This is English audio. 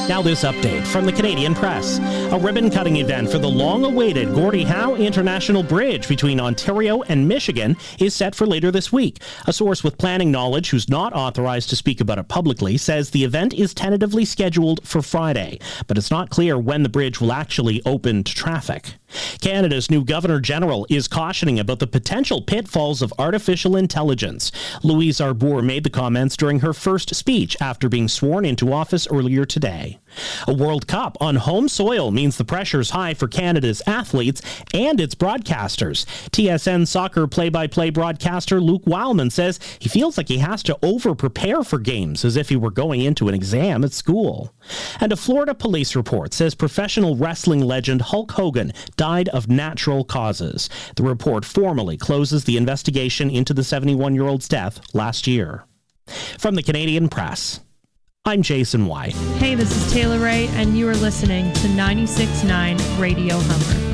Now this update from the Canadian Press. A ribbon-cutting event for the long-awaited Gordie Howe International Bridge between Ontario and Michigan is set for later this week. A source with planning knowledge who's not authorized to speak about it publicly says the event is tentatively scheduled for Friday, but it's not clear when the bridge will actually open to traffic. Canada's new Governor-General is cautioning about the potential pitfalls of artificial intelligence. Louise Arbour made the comments during her first speech after being sworn into office earlier today. A World Cup on home soil means the pressure's high for Canada's athletes and its broadcasters. TSN soccer play-by-play broadcaster Luke Wildman says he feels like he has to over-prepare for games as if he were going into an exam at school. And a Florida police report says professional wrestling legend Hulk Hogan died of natural causes. The report formally closes the investigation into the 71-year-old's death last year. From the Canadian Press, I'm Jason White. Hey, this is Taylor Ray, and you are listening to 96.9 Radio Humber.